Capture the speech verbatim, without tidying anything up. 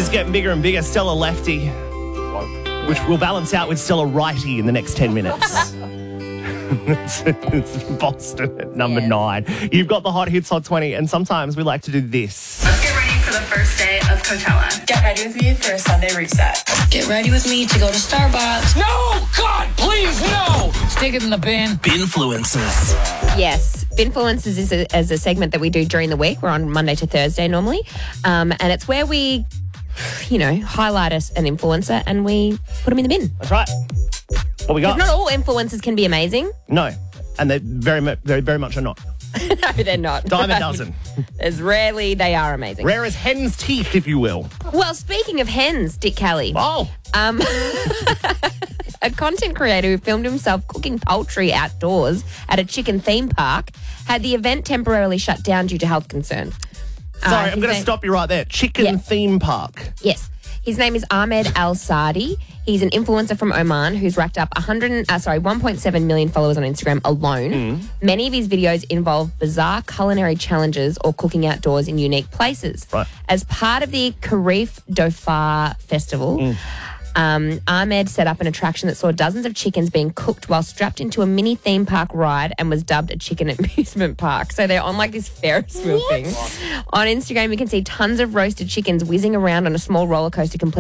just getting bigger and bigger. Stella lefty, which will balance out with Stella righty in the next ten minutes. it's, it's Boston at number yeah. nine. You've got the Hot Hits Hot twenty, and sometimes we like to do this. Let's get ready for the first day of Coachella. Get ready with me for a Sunday reset. Get ready with me to go to Starbucks. No! God, please, no! Stick it in the bin. Binfluencers. Yes, Binfluencers is a, is a segment that we do during the week. We're on Monday to Thursday normally. Um, and it's where we, you know, highlight us an influencer and we put them in the bin. That's right. What we got? Not all influencers can be amazing. No, and they very, mu- very, very much are not. No, they're not. Dime a dozen. As rarely they are amazing. Rare as hen's teeth, if you will. Well, speaking of hens, Dick Kelly. Oh. Um, a content creator who filmed himself cooking poultry outdoors at a chicken theme park had the event temporarily shut down due to health concerns. Sorry, Uh, I'm going to his stop you right there. Chicken Yeah. theme park. Yes. His name is Ahmed Al Sadi. He's an influencer from Oman who's racked up one hundred, uh, sorry, one point seven million followers on Instagram alone. Mm. Many of his videos involve bizarre culinary challenges or cooking outdoors in unique places. Right. As part of the Karif Dhofar Festival, Mm. um, Ahmed set up an attraction that saw dozens of chickens being cooked while strapped into a mini theme park ride and was dubbed a chicken amusement park. So they're on like this Ferris wheel thing. On Instagram, you can see tons of roasted chickens whizzing around on a small roller coaster complete